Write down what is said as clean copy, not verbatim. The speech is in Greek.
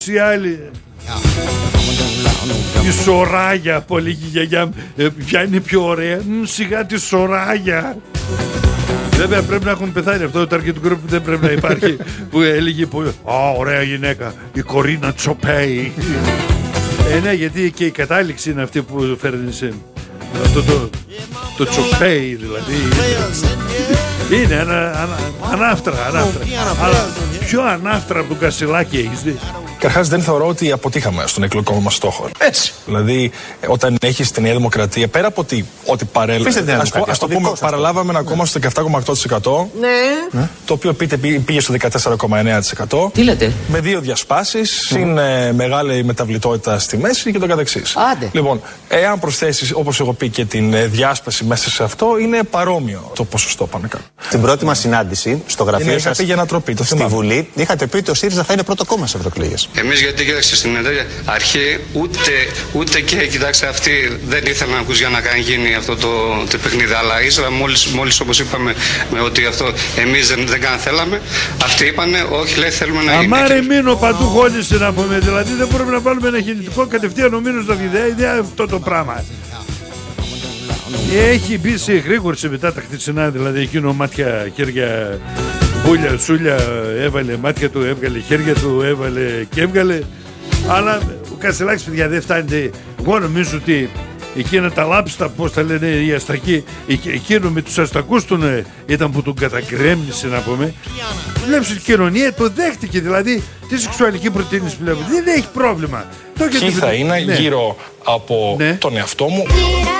οι άλλοι. Η Σοράγια που έλεγε η γιαγιά μου, ποια είναι πιο ωραία? Σιγά τη Σοράγια. Βέβαια πρέπει να έχουν πεθάνει, αυτό το target group δεν πρέπει να υπάρχει. Που έλεγε ωραία γυναίκα, η Κορίνα Τσοπέι. Ναι, γιατί και η κατάληξη είναι αυτή που φέρνει σε αυτό το Τσοπέι, δηλαδή. Είναι ανάφτρα. Αλλά πιο ανάφτρα από τον Κασιλάκη έχεις δει? Καταρχάς δεν θεωρώ ότι αποτύχαμε στον εκλογικό μας στόχο. Έτσι. Δηλαδή, όταν έχεις τη Νέα Δημοκρατία, πέρα από ότι ας το πούμε, παραλάβαμε ένα κόμμα στο 17,8%. Ναι. Το οποίο πήγε στο 14,9%. Τι λέτε? Με 2 διασπάσεις, είναι μεγάλη μεταβλητότητα στη μέση και το καθεξής. Άντε. Λοιπόν, εάν προσθέσεις, όπως έχω πει, και την διάσπαση μέσα σε αυτό, είναι παρόμοιο το ποσοστό πάνω κάτω. Την πρώτη μας συνάντηση στο γραφείο σας για ανατροπή, το στη Βουλή, είχατε πει ότι ο ΣΥΡΙΖΑ θα είναι πρώτο κόμμα σε ευρωεκλογές. Εμείς, γιατί κοίταξε στην αρχή, ούτε και κοιτάξτε, αυτοί δεν ήθελαν να ακούς για να γίνει αυτό το παιχνίδι. Αλλά ύστερα, μόλις όπως είπαμε, ότι αυτό εμείς δεν θέλαμε, αυτοί είπανε, όχι, λέει, θέλουμε να γίνει. Αμάρε μείνω παντού χώνησε να πούμε. Δηλαδή δεν μπορούμε να βάλουμε ένα κινητικό κατευθείαν ο μήνος στα ιδέα αυτό το πράγμα. Έχει μπει σε γρήγορση μετά τα χθεσινά, δηλαδή εκείνο μάτια, χέρια, μπούλια, σούλια, έβαλε μάτια του, έβγαλε χέρια του, έβαλε και έβγαλε. Αλλά ο Κασελάκης, παιδιά, δεν φτάνει. Εγώ νομίζω ότι εκείνα τα λάψτα, πώς τα λένε οι αστακοί, εκείνο με τους αστακούς του ήταν που τον κατακρέμνησε, να πούμε. Βλέπεις η κοινωνία το δέχτηκε, δηλαδή τη σεξουαλική προτείνηση που λέμε. Δεν έχει πρόβλημα. Ποιοι θα είναι γύρω από τον εαυτό μου.